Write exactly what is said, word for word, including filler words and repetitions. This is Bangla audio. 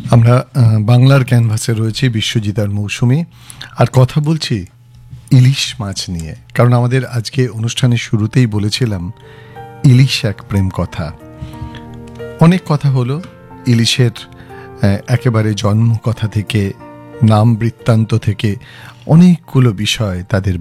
আমরা আহ, বাংলার ক্যানভাসে রয়েছি বিশ্বজিৎ আর মৌসুমী, আর কথা বলছি ইলিশ মাছ নিয়ে। কারণ আমাদের আজকে অনুষ্ঠানের শুরুতেই বলেছিলাম ইলিশ এক প্রেম কথা। অনেক কথা হলো ইলিশের, আহ, একেবারে জন্ম কথা থেকে, নাম বৃত্তান্ত থেকে অনেকগুলো বিষয়, তাদের